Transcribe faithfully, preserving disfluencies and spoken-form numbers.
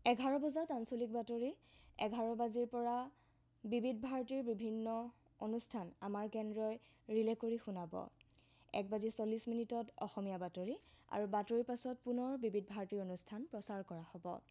এঘাৰ বজাত আঞ্চলিক বাতৰি, এঘাৰ বাজিৰ পৰা বিবিধ ভাৰতীৰ বিভিন্ন অনুষ্ঠান আমাৰ কেন্দ্ৰই ৰিলে কৰি শুনাব। এক বাজি চল্লিছ মিনিটত অসমীয়া বাতৰি আৰু বাতৰিৰ পাছত পুনৰ বিবিধ ভাৰতীৰ অনুষ্ঠান প্ৰচাৰ কৰা হ'ব।